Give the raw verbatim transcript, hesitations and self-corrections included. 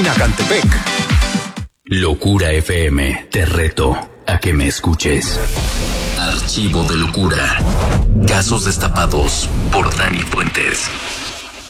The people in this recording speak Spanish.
Jinacantepec. Locura F M, te reto a que me escuches. Archivo de Locura. Casos destapados por Dani Fuentes.